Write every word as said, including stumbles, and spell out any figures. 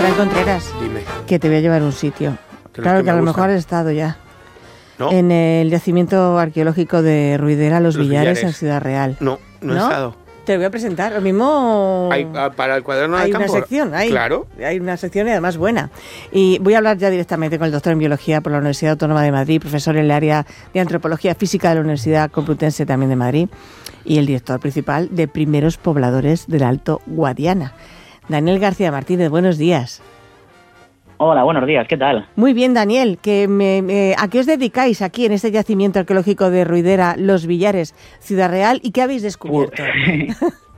Fran Contreras, Dime. que te voy a llevar a un sitio. Que Claro que que a lo gusta. mejor has estado ya. ¿No? En el yacimiento arqueológico de Ruidera, Los, Los Villares, Villares. en Ciudad Real. No, no, he ¿No? estado. Te lo voy a presentar. Lo mismo... Hay, ah, para el cuaderno Hay de una campo. sección, hay, Claro. hay una sección y además buena. Y voy a hablar ya directamente con el doctor en Biología por la Universidad Autónoma de Madrid, profesor en el área de Antropología Física de la Universidad Complutense también de Madrid y el director principal de Primeros Pobladores del Alto Guadiana. Daniel García Martínez, buenos días. Hola, buenos días, ¿qué tal? Muy bien, Daniel. Que me, me, ¿A qué os dedicáis aquí en este yacimiento arqueológico de Ruidera, Los Villares, Ciudad Real? ¿Y qué habéis descubierto?